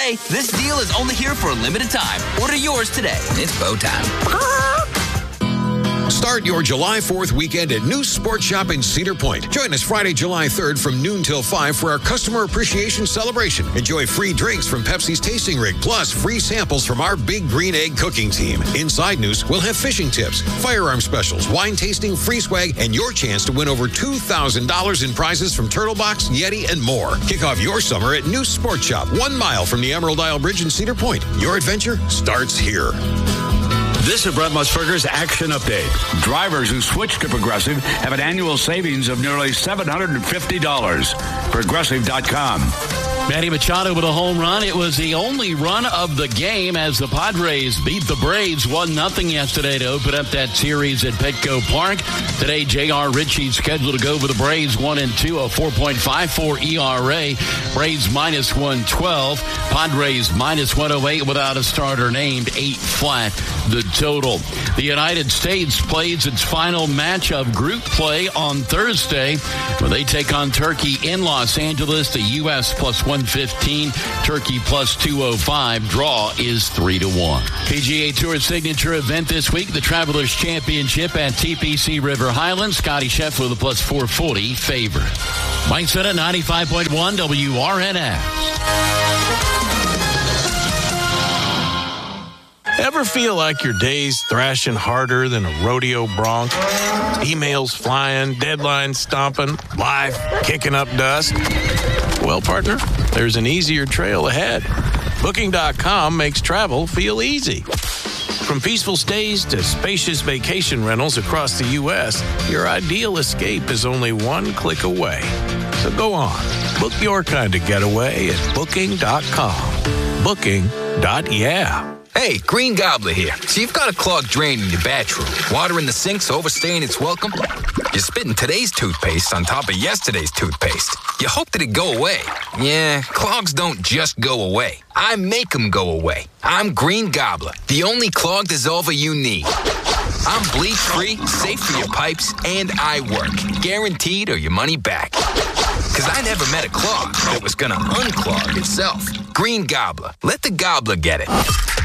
Hey, this deal is only here for a limited time. Order yours today. It's bow time. Start your July 4th weekend at New Sports Shop in Cedar Point. Join us Friday, July 3rd from noon till 5 for our Customer Appreciation Celebration. Enjoy free drinks from Pepsi's Tasting Rig, plus free samples from our Big Green Egg cooking team. Inside News, we'll have fishing tips, firearm specials, wine tasting, free swag, and your chance to win over $2,000 in prizes from Turtle Box, Yeti, and more. Kick off your summer at New Sports Shop, 1 mile from the Emerald Isle Bridge in Cedar Point. Your adventure starts here. This is Brett Musburger's Action Update. Drivers who switch to Progressive have an annual savings of nearly $750. Progressive.com. Manny Machado with a home run. It was the only run of the game as the Padres beat the Braves 1-0 yesterday to open up that series at Petco Park. Today, J.R. Ritchie's scheduled to go for the Braves 1-2, a 4.54 ERA. Braves minus 112. Padres minus 108 without a starter named. 8 flat the total. The United States plays its final match of group play on Thursday, where they take on Turkey in Los Angeles. The U.S. plus 115, Turkey plus 205. Draw is 3-1. PGA Tour signature event this week, the Travelers Championship at TPC River Highlands. Scotty Scheffler, the plus 440 favorite. Mike Senna, 95.1 WRNS. Ever feel like your day's thrashing harder than a rodeo bronc? Emails flying, deadlines stomping, life kicking up dust? Well, partner, there's an easier trail ahead. Booking.com makes travel feel easy. From peaceful stays to spacious vacation rentals across the U.S., your ideal escape is only one click away. So go on, book your kind of getaway at Booking.com. Booking.yeah. Hey, Green Gobbler here. So you've got a clogged drain in your bathroom. Water in the sink's overstaying its welcome. You're spitting today's toothpaste on top of yesterday's toothpaste. You hope that it go away. Yeah, clogs don't just go away. I make them go away. I'm Green Gobbler, the only clog dissolver you need. I'm bleach-free, safe for your pipes, and I work. Guaranteed or your money back. Because I never met a clog that was going to unclog itself. Green Gobbler. Let the gobbler get it.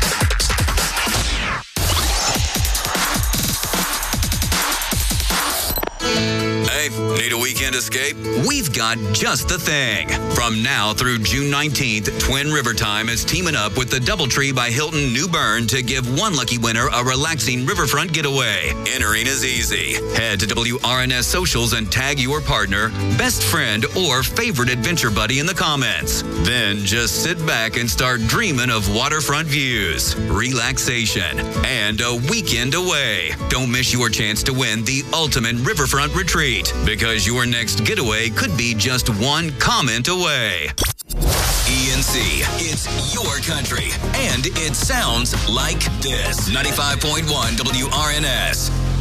Hey, need a weekend escape? We've got just the thing. From now through June 19th, Twin River Time is teaming up with the Doubletree by Hilton New Bern to give one lucky winner a relaxing riverfront getaway. Entering is easy. Head to WRNS socials and tag your partner, best friend, or favorite adventure buddy in the comments. Then just sit back and start dreaming of waterfront views, relaxation, and a weekend away. Don't miss your chance to win the ultimate riverfront retreat, because your next getaway could be just one comment away. ENC, it's your country, and it sounds like this. 95.1 WRNS.